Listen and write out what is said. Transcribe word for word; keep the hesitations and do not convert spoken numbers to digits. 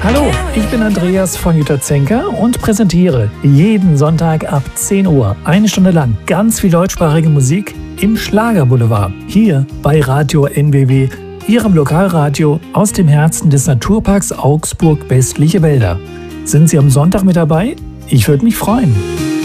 Hallo, ich bin Andreas von Jutta Zenker und präsentiere jeden Sonntag ab zehn Uhr eine Stunde lang ganz viel deutschsprachige Musik im Schlagerboulevard. Hier bei Radio N W W, Ihrem Lokalradio aus dem Herzen des Naturparks Augsburg Westliche Wälder. Sind Sie am Sonntag mit dabei? Ich würde mich freuen.